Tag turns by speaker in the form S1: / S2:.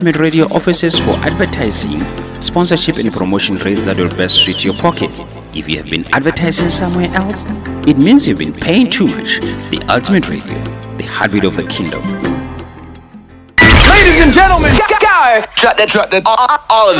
S1: Ultimate Radio offices for advertising, sponsorship and promotion rates that will best suit your pocket. If you have been advertising somewhere else, it means you've been paying too much. The Ultimate Radio, the heartbeat of the kingdom.
S2: Ladies and gentlemen, go! Drop that, all of